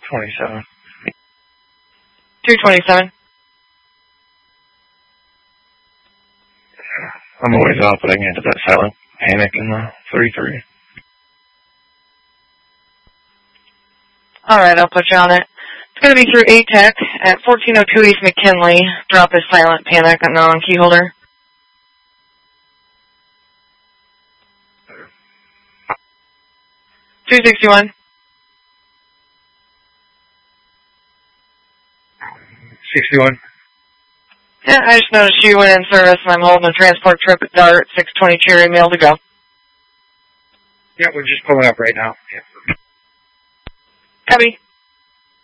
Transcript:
27. 227. I'm a ways off, but I can get to that silent panic in the 33. Alright, I'll put you on it. It's going to be through ATEC at 1402 East McKinley. Drop his silent panic on the on key holder. $261. 61. Yeah, I just noticed you went in service and I'm holding a transport trip at Dart, 620 Cherry Mail to go. Yeah, we're just pulling up right now. Yeah. Copy.